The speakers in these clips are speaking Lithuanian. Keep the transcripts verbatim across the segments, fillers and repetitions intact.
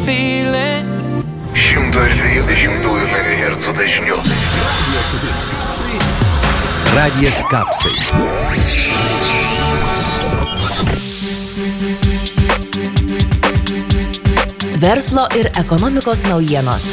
feeling. šimtas dvidešimt megahercų dažniu. Radijas Kapsai. Verslo ir ekonomikos naujienos.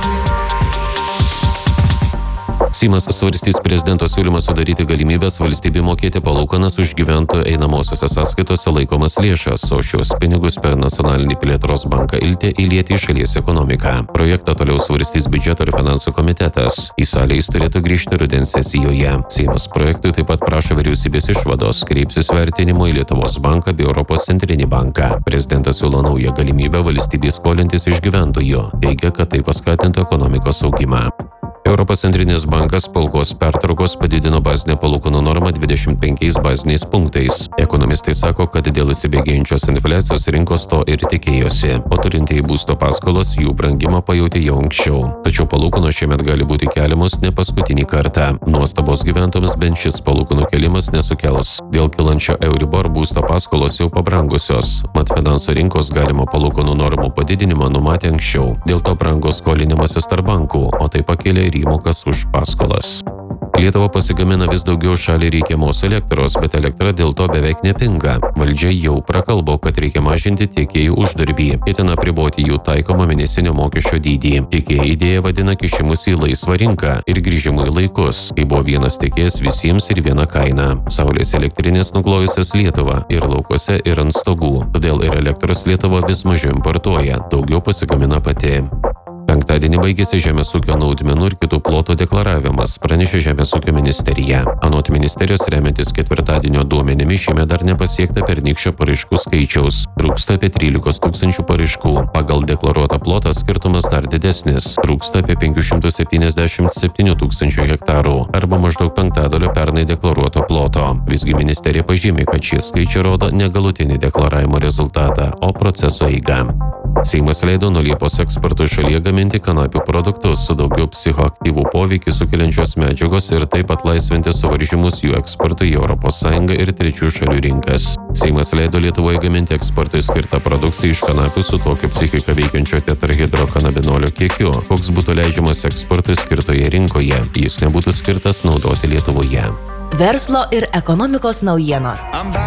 Seimas svarstys prezidento siūlymą sudaryti galimybės valstybei mokėti palūkanas už gyventojų einamosiose sąskaitose laikomas lėšas, o šios pinigus per nacionalinį plėtros banką Iltė įlieti į šalies ekonomiką. Projektą toliau svarstys biudžeto ir finansų komitetas. Į salę jis turėtų grįžti rudens sesijoje. Seimas projektui taip pat prašo vyriausybės išvados, kreipsis vertinimo į Lietuvos banką bei Europos centrinį banką. Prezidentas siūlo naują galimybę valstybei skolintis iš gyventojų. Teigia, kad tai paskatintų ekonomikos augimą. Europos centrinis bankas po ilgos pertraukos padidino bazinę palūkanų normą dvidešimt penkiais baziniais punktais. Ekonomistai sako, kad dėl įsibėgėjančios infliacijos rinkos to ir tikėjosi, o turintieji būsto paskolas jų brangimą pajautė jau anksčiau. Tačiau palūkanos šiemet gali būti keliamos ne paskutinį kartą. Nuostabos gyventojams bent šis palūkanų kėlimas nesukels. Dėl kilančio Euribor būsto paskolos jau pabrangusios, mat finansų rinkos galimo palūkanų normų padidinimą numatė anksčiau. Dėl to brango skolinimasis tarp bankų, o tai pakėlė ir įmokas už paskolas. Lietuva pasigamina vis daugiau šaliai reikiamos elektros, bet elektra dėl to beveik nepinga. Valdžia jau prakalbo, kad reikia mažinti tiekėjų uždarbį, ketina apriboti jų taikomą mėnesinio mokesčio dydį. Tiekėjai idėją vadina kišimus į laisvą rinką ir grįžimu į laikus, kai buvo vienas tiekėjas visiems ir viena kaina. Saulės elektrinės nuklojusios Lietuvą ir laukuose ir ant stogų, todėl ir elektros Lietuva vis mažiau importuoja, daugiau pasigamina pati. Penktadienį baigėsi žemės ūkio naudmenų ir kitų plotų deklaravimas, pranešė Žemės ūkio ministerija. Anot ministerijos remiantis ketvirtadienio duomenimis šiemet dar nepasiekta pernykščio paraiškų skaičiaus. Trūksta apie trylikos tūkstančių paraiškų. Pagal deklaruotą plotą skirtumas dar didesnis. Trūksta apie penkių šimtų septyniasdešimt septynių tūkstančių hektarų, arba maždaug penktadalio pernai deklaruoto ploto. Visgi ministerija pažymi, kad šie skaičiai rodo ne galutinį deklaravimo rezultatą, o proceso eigą. Seimas leido nuo Liepos eksportui šalyje gaminti kanapių produktus su daugiau psichoaktyvų poveikį sukeliančios medžiagos ir taip atlaisvinti suvaržymus jų eksportui į Europos Sąjungą ir trečių šalių rinkas. Seimas leido Lietuvoje gaminti eksportui skirtą produkciją iš kanapių su tokiu psichiką veikiančio tetrahidrokanabinolio kiekiu, koks būtų leidžiamas eksportui skirtoje rinkoje. Jis nebūtų skirtas naudoti Lietuvoje. Verslo ir ekonomikos naujienos.